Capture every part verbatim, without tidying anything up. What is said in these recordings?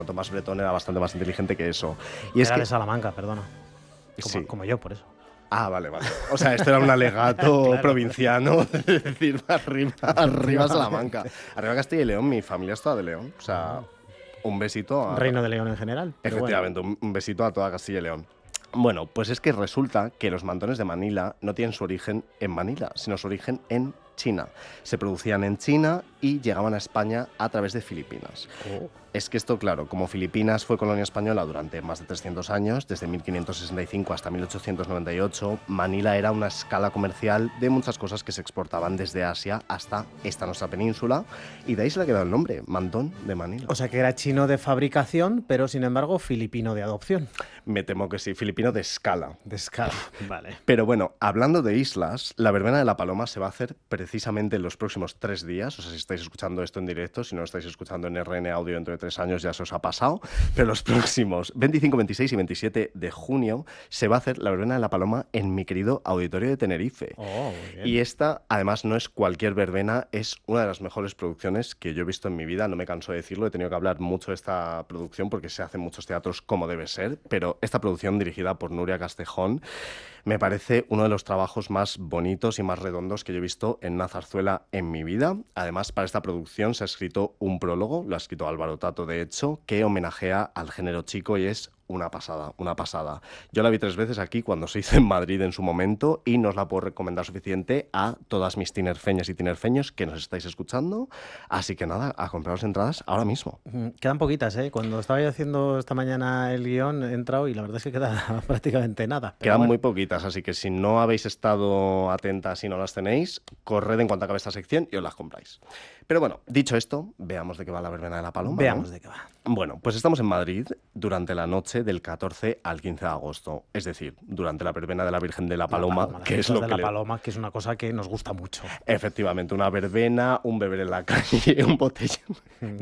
Tomás Bretón era bastante más inteligente que eso. Y es Era que... de Salamanca, perdona. Como, Sí. como yo, por eso. Ah, vale, vale. O sea, esto era un alegato Claro. provinciano, es decir, arriba, arriba Salamanca. Arriba Castilla y León, mi familia es toda de León. O sea, un besito a... Reino de León en general. Pero Efectivamente, bueno. un, un besito a toda Castilla y León. Bueno, pues es que resulta que los mantones de Manila no tienen su origen en Manila, sino su origen en China. Se producían en China y llegaban a España a través de Filipinas. Oh. Es que esto, claro, como Filipinas fue colonia española durante más de trescientos años, desde mil quinientos sesenta y cinco hasta mil ochocientos noventa y ocho, Manila era una escala comercial de muchas cosas que se exportaban desde Asia hasta esta nuestra península, y de ahí se le ha quedado el nombre, Mantón de Manila. O sea que era chino de fabricación, pero sin embargo filipino de adopción. Me temo que sí, filipino de escala. De escala, vale. Pero bueno, hablando de islas, la verbena de la Paloma se va a hacer precisamente en los próximos tres días. O sea, si estáis escuchando esto en directo, si no lo estáis escuchando en R N Audio dentro de tres años, ya se os ha pasado. Pero los próximos veinticinco, veintiséis y veintisiete de junio se va a hacer la verbena de la Paloma en mi querido Auditorio de Tenerife. Oh, muy bien. Y esta, además, no es cualquier verbena, es una de las mejores producciones que yo he visto en mi vida. No me canso de decirlo, he tenido que hablar mucho de esta producción porque se hace en muchos teatros como debe ser. Pero esta producción, dirigida por Nuria Castejón, me parece uno de los trabajos más bonitos y más redondos que yo he visto en una zarzuela en mi vida. Además, para esta producción se ha escrito un prólogo, lo ha escrito Álvaro Tato, de hecho, que homenajea al género chico y es una pasada, una pasada. Yo la vi tres veces aquí cuando se hizo en Madrid en su momento y no os la puedo recomendar suficiente a todas mis tinerfeñas y tinerfeños que nos estáis escuchando. Así que nada, a compraros entradas ahora mismo. Quedan poquitas, ¿eh? Cuando estaba yo haciendo esta mañana el guión, he entrado y la verdad es que queda prácticamente nada. Quedan bueno. muy poquitas, así que si no habéis estado atentas y no las tenéis, corred en cuanto acabe esta sección y os las compráis. Pero bueno, dicho esto, veamos de qué va la verbena de la Paloma. Veamos ¿no? de qué va. Bueno, pues estamos en Madrid durante la noche del catorce al quince de agosto, es decir, durante la verbena de la Virgen de la Paloma, la paloma, que es lo de que la le... paloma, que es una cosa que nos gusta mucho. Efectivamente, una verbena, un beber en la calle, un botellón.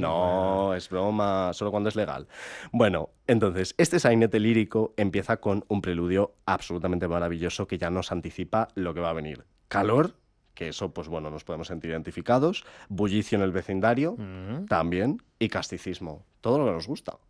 No, es broma, solo cuando es legal. Bueno, entonces, este sainete lírico empieza con un preludio absolutamente maravilloso que ya nos anticipa lo que va a venir. Calor, que eso, pues bueno, nos podemos sentir identificados. Bullicio en el vecindario, Mm. también. Y casticismo, todo lo que nos gusta.